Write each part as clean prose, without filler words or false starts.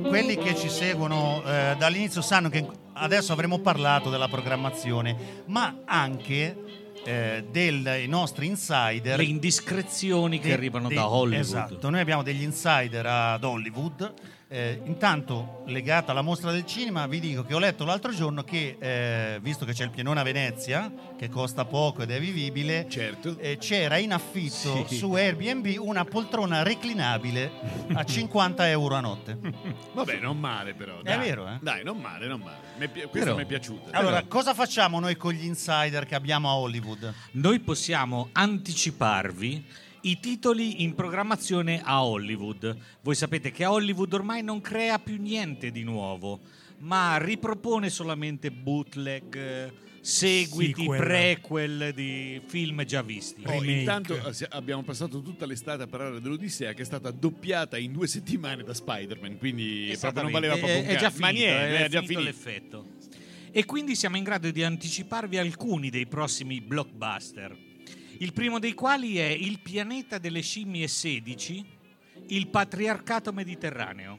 quelli che ci seguono dall'inizio sanno che adesso avremo parlato della programmazione, ma anche dei nostri insider, le indiscrezioni che arrivano da Hollywood. Esatto, noi abbiamo degli insider ad Hollywood. Intanto, legata alla mostra del cinema, vi dico che ho letto l'altro giorno che visto che c'è il pianone a Venezia che costa poco ed è vivibile, certo, c'era in affitto su Airbnb una poltrona reclinabile a 50 euro a notte. Vabbè, non male però, dai. È vero, eh? Dai, non male. Questo mi è piaciuto. Allora, cosa facciamo noi con gli insider che abbiamo a Hollywood? Noi possiamo anticiparvi i titoli in programmazione a Hollywood. Voi sapete che Hollywood ormai non crea più niente di nuovo, ma ripropone solamente bootleg, seguiti, prequel di film già visti. Intanto abbiamo passato tutta l'estate a parlare dell'Odissea, che è stata doppiata in 2 settimane da Spider-Man, quindi proprio non valeva proprio un cazzo. È già finito, è già finito l'effetto. E quindi siamo in grado di anticiparvi alcuni dei prossimi blockbuster. Il primo dei quali è Il pianeta delle scimmie 16, il patriarcato mediterraneo.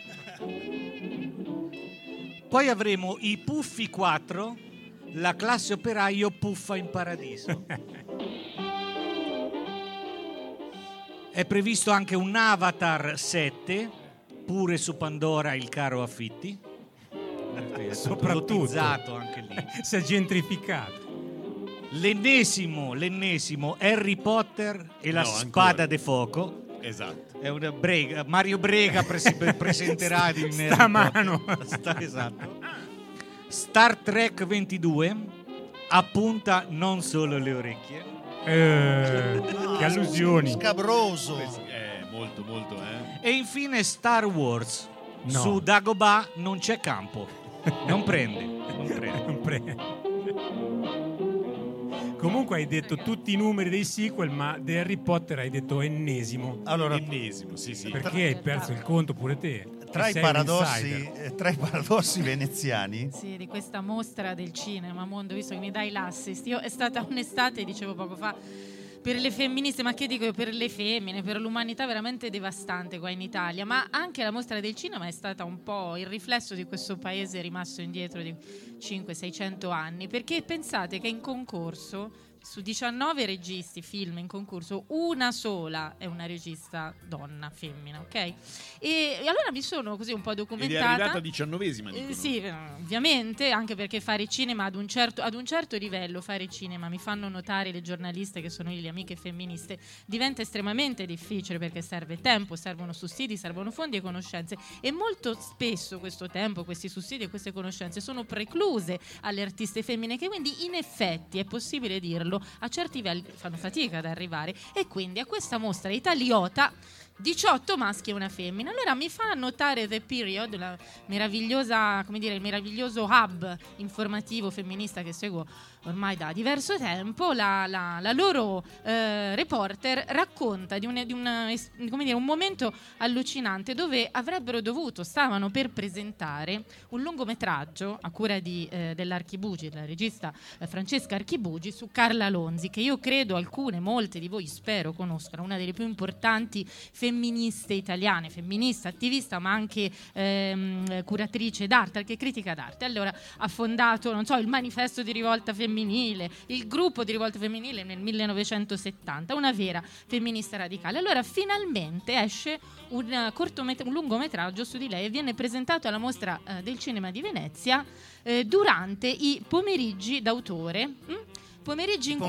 Poi avremo I Puffi 4, la classe operaio puffa in paradiso. È previsto anche un Avatar 7, pure su Pandora il caro affitti. Soprattutto anche lì. Si è gentrificato. L'ennesimo Harry Potter e la spada de fuoco. Esatto. È una brega. Mario Brega presenterà in stamano. Esatto. Star Trek 22 appunta non solo le orecchie. Che allusioni. Scabroso. Molto. E infine Star Wars. Su Dagobah non c'è campo. Non prende. Comunque hai detto tutti i numeri dei sequel, ma di Harry Potter hai detto ennesimo. Allora, ennesimo, sì. Perché hai perso il conto pure te? Tra i paradossi veneziani. Sì, di questa mostra del cinema, mondo, visto che mi dai l'assist. Io è stata un'estate, dicevo poco fa, per le femministe, ma che dico io, per le femmine, per l'umanità veramente devastante qua in Italia, ma anche la mostra del cinema è stata un po' il riflesso di questo paese rimasto indietro di 500-600 anni, perché pensate che in concorso, su 19 registi film in concorso, una sola è una regista donna, femmina, ok? E allora mi sono così un po' documentata. Ed è arrivata 19esima, dicono. Sì, ovviamente, anche perché fare cinema ad un certo livello, fare cinema, mi fanno notare le giornaliste che sono le amiche femministe, diventa estremamente difficile perché serve tempo, servono sussidi, servono fondi e conoscenze, e molto spesso questo tempo, questi sussidi e queste conoscenze sono precluse alle artiste femmine, che quindi in effetti, è possibile dirlo, a certi livelli fanno fatica ad arrivare, e quindi a questa mostra italiota 18 maschi e una femmina. Allora mi fa notare The Period, la meravigliosa, come dire, il meraviglioso hub informativo femminista che seguo ormai da diverso tempo, la loro reporter racconta di un momento allucinante dove stavano per presentare un lungometraggio a cura dell'Archibugi, della regista Francesca Archibugi, su Carla Lonzi, che io credo molte di voi spero conoscano, una delle più importanti femministe italiane, femminista, attivista, ma anche curatrice d'arte, anche critica d'arte. Allora ha fondato, il Manifesto di Rivolta Femminile, il gruppo di Rivolta Femminile nel 1970, una vera femminista radicale. Allora finalmente esce un lungometraggio su di lei e viene presentato alla mostra del cinema di Venezia durante i pomeriggi d'autore. Pomeriggi in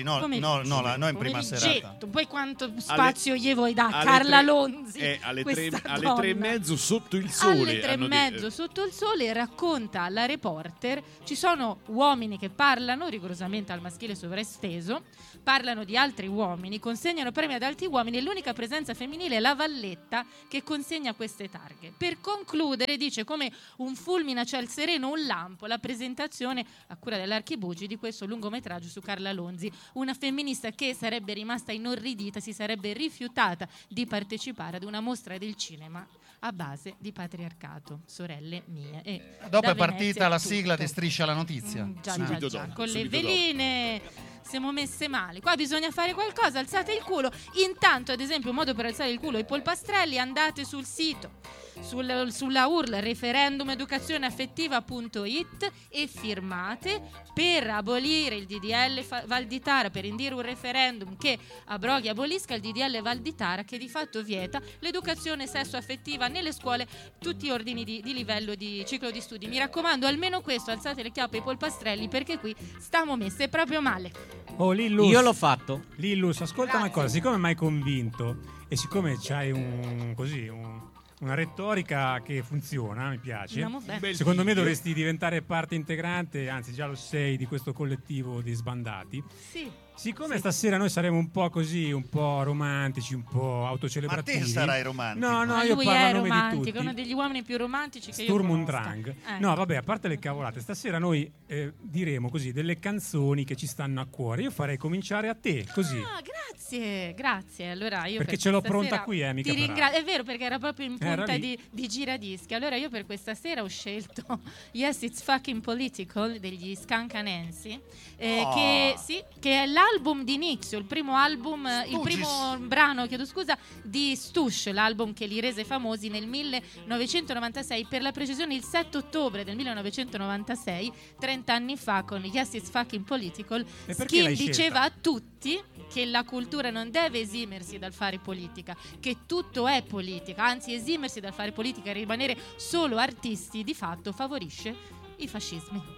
prima serata. Poi quanto spazio gli vuoi da Carla Lonzi? Alle 3:30 sotto il sole. Alle 3:30 sotto il sole, racconta la reporter. Ci sono uomini che parlano rigorosamente al maschile sovraesteso, parlano di altri uomini, consegnano premi ad altri uomini, e l'unica presenza femminile è la Valletta che consegna queste targhe. Per concludere, dice, come un fulmine a ciel sereno, un lampo, la presentazione a cura dell'Archibugi di questo lungometraggio su Carla Lonzi, una femminista che sarebbe rimasta inorridita, si sarebbe rifiutata di partecipare ad una mostra del cinema a base di patriarcato, sorelle mie. E dopo è partita la sigla di Striscia la Notizia. Già, con le veline siamo messe male. Qua bisogna fare qualcosa, alzate il culo. Intanto, ad esempio, un modo per alzare il culo ai polpastrelli: andate sul sito sulla URL referendumeducazioneaffettiva.it e firmate per abolire il DDL Valditara, per indire un referendum che abroghi e abolisca il DDL Valditara, che di fatto vieta l'educazione sesso-affettiva nelle scuole, tutti gli ordini di livello di ciclo di studi. Mi raccomando, almeno questo, alzate le chiappe ai polpastrelli, perché qui stiamo messe proprio male. Oh, Lillus, Io l'ho fatto. Lillus, ascolta una cosa, siccome mi hai convinto e siccome c'hai una retorica che funziona, mi piace. Andiamo bene. Secondo me dovresti diventare parte integrante, anzi già lo sei, di questo collettivo di sbandati. Sì. Siccome stasera noi saremo un po' così, un po' romantici, un po' autocelebrativi. Ma te sarai romantico. No, Ma io lui parlo a è nome di romantico, tutti. è uno degli uomini più romantici che Sturm io und conosca. Drang. Ecco. No, vabbè, a parte le cavolate, stasera noi diremo così delle canzoni che ci stanno a cuore. Io farei cominciare a te, così. Ah, grazie. Allora io Perché per ce l'ho questa pronta sera qui, mica ti per ringrazio. È vero, perché era proprio in Era punta lì. di giradischi. Allora io per questa sera ho scelto Yes, It's Fucking Political degli Skunk Anansi, che è l'album d'inizio, il primo brano, chiedo scusa, di Stush, l'album che li rese famosi nel 1996, per la precisione il 7 ottobre del 1996, 30 anni fa, con Yes, It's Fucking Political. E perché Skin l'hai diceva scelta? a tutti che la cultura non deve esimersi dal fare politica, che tutto è politica, anzi esimersi dal fare politica e rimanere solo artisti di fatto favorisce i fascismi.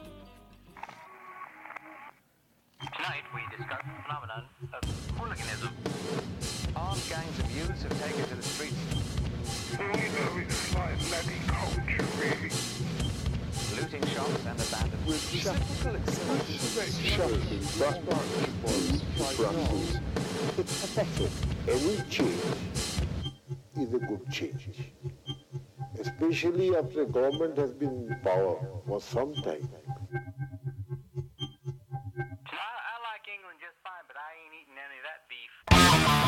Tonight we discuss the phenomenon of hooliganism. Armed gangs of youths have taken to the streets. All you know is my bloody culture, really. Looting shops and abandoned With typical expressions, Brussels. It's pathetic. Any change is a good change. Especially after a government has been in power for some time. I like England just fine, but I ain't eating any of that beef.